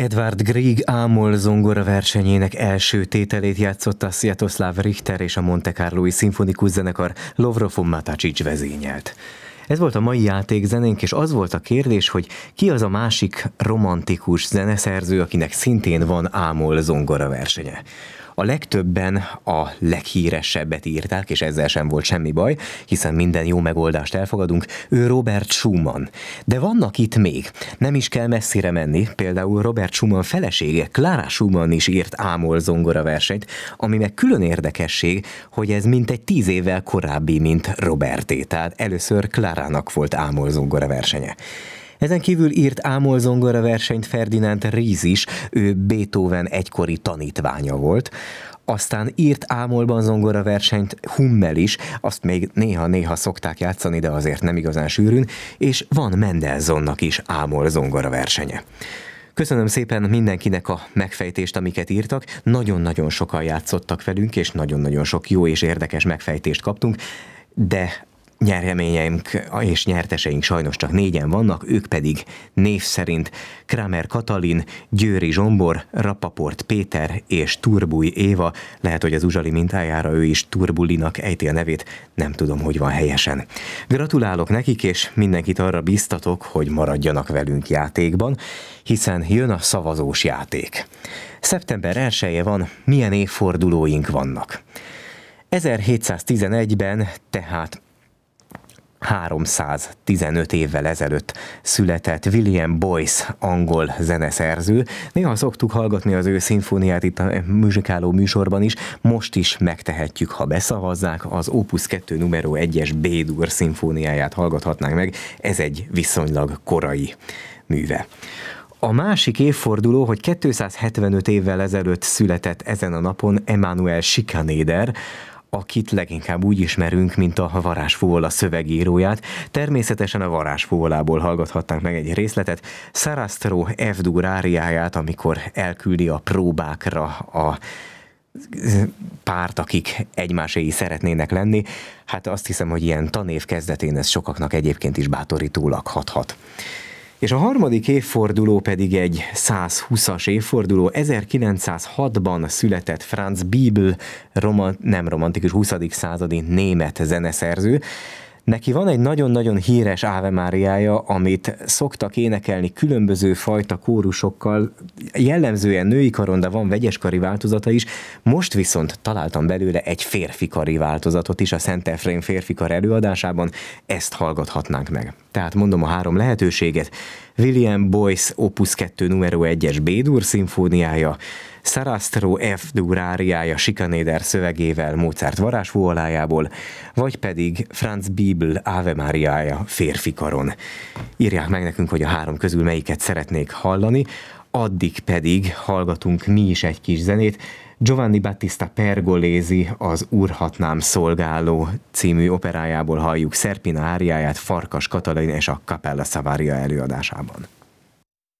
Edvard Grieg ámol zongora versenyének első tételét játszotta Sviatoslav Richter és a Monte Carlói Szimfonikus Zenekar, Lovro Matačić vezényelt. Ez volt a mai játékzenénk, és az volt a kérdés, hogy ki az a másik romantikus zeneszerző, akinek szintén van ámol zongora versenye. A legtöbben a leghíresebbet írták, és ezzel sem volt semmi baj, hiszen minden jó megoldást elfogadunk, ő Robert Schumann. De vannak itt még, nem is kell messzire menni, például Robert Schumann felesége, Clara Schumann is írt ámol zongora versenyt, ami meg külön érdekesség, hogy ez mintegy 10 évvel korábbi, mint Roberté, tehát először Clarának volt ámol zongora versenye. Ezen kívül írt ámol zongora versenyt Ferdinand Ries is, ő Beethoven egykori tanítványa volt. Aztán írt ámolban zongora versenyt Hummel is, azt még néha-néha szokták játszani, de azért nem igazán sűrűn, és van Mendelssohnnak is ámol zongora versenye. Köszönöm szépen mindenkinek a megfejtést, amiket írtak. Nagyon-nagyon sokan játszottak velünk, és nagyon-nagyon sok jó és érdekes megfejtést kaptunk, de nyereményeink és nyerteseink sajnos csak 4-en vannak, ők pedig név szerint Kramer Katalin, Győri Zsombor, Rappaport Péter és Turbuj Éva. Lehet, hogy az uzsali mintájára ő is Turbulinak ejti a nevét, nem tudom, hogy van helyesen. Gratulálok nekik, és mindenkit arra biztatok, hogy maradjanak velünk játékban, hiszen jön a szavazós játék. Szeptember 1-e van, milyen évfordulóink vannak? 1711-ben, tehát 315 évvel ezelőtt született William Boyce, angol zeneszerző. Néha szoktuk hallgatni az ő szimfóniát itt a muzsikáló műsorban is, most is megtehetjük, ha beszavazzák, az Opus 2 numero 1-es B-dur szimfóniáját hallgathatnánk meg, ez egy viszonylag korai műve. A másik évforduló, hogy 275 évvel ezelőtt született ezen a napon Emanuel Schikaneder, akit leginkább úgy ismerünk, mint a Varázsfuvola szövegíróját. Természetesen a Varázsfuvolából hallgathatnánk meg egy részletet, Sarastro F-dur áriáját, amikor elküldi a próbákra a párt, akik egymáséi szeretnének lenni. Hát azt hiszem, hogy ilyen tanév kezdetén ez sokaknak egyébként is bátorítólag hathat. És a harmadik évforduló pedig egy 120-as évforduló, 1906-ban született Franz Biebl, nem romantikus, 20. századi német zeneszerző. Neki van egy nagyon-nagyon híres Ave Mariája, amit szoktak énekelni különböző fajta kórusokkal, jellemzően női karon, de van vegyeskari változata is. Most viszont találtam belőle egy férfikari változatot is a Szent Efrém férfikar előadásában, ezt hallgathatnánk meg. Tehát mondom a 3 lehetőséget: William Boyce Opus 2 numero 1-es B-dur szimfóniája, Sarastro F-dur áriája Schikaneder szövegével Mozart varázsfuvolájából, vagy pedig Franz Biebl Ave Mariája férfikaron. Írják meg nekünk, hogy a 3 közül melyiket szeretnék hallani, addig pedig hallgatunk mi is egy kis zenét. Giovanni Battista Pergolesi az Urhatnám szolgáló című operájából halljuk Serpina áriáját Farkas Katalin és a Capella Savaria előadásában.